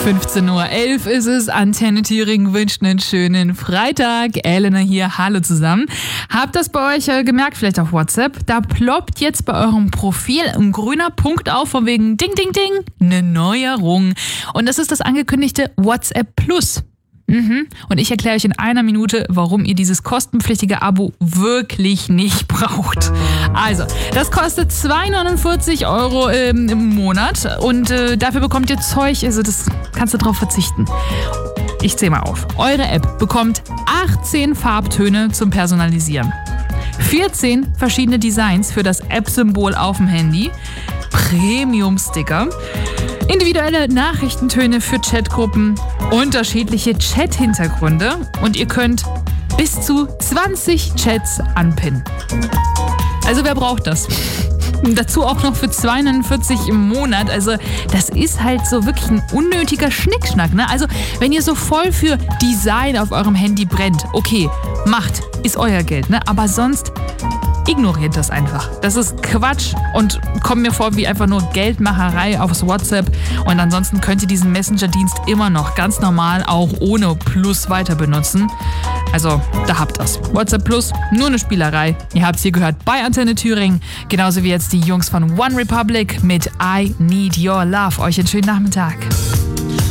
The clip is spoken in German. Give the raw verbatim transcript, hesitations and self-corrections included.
fünfzehn Uhr elf ist es. Antenne Thüringen wünscht einen schönen Freitag. Elena hier, hallo zusammen. Habt das bei euch äh, gemerkt, vielleicht auf WhatsApp? Da ploppt jetzt bei eurem Profil ein grüner Punkt auf, von wegen Ding, Ding, Ding, eine Neuerung. Und das ist das angekündigte WhatsApp Plus. Mhm. Und ich erkläre euch in einer Minute, warum ihr dieses kostenpflichtige Abo wirklich nicht braucht. Also, das kostet zwei neunundvierzig Euro ähm, im Monat und äh, dafür bekommt ihr Zeug, also das kannst du drauf verzichten. Ich zähle mal auf. Eure App bekommt achtzehn Farbtöne zum Personalisieren, vierzehn verschiedene Designs für das App-Symbol auf dem Handy, Premium-Sticker, individuelle Nachrichtentöne für Chatgruppen, unterschiedliche Chat-Hintergründe und ihr könnt bis zu zwanzig Chats anpinnen. Also wer braucht das? Dazu auch noch für zwei neunundvierzig im Monat. Also das ist halt so wirklich ein unnötiger Schnickschnack, ne? Also wenn ihr so voll für Design auf eurem Handy brennt, okay, macht, ist euer Geld, ne? Aber sonst ignoriert das einfach. Das ist Quatsch und kommt mir vor wie einfach nur Geldmacherei aufs WhatsApp. Und ansonsten könnt ihr diesen Messenger-Dienst immer noch ganz normal auch ohne Plus weiter benutzen. Also, da habt ihr's. WhatsApp Plus, nur eine Spielerei. Ihr habt's hier gehört bei Antenne Thüringen. Genauso wie jetzt die Jungs von One Republic mit I Need Your Love. Euch einen schönen Nachmittag.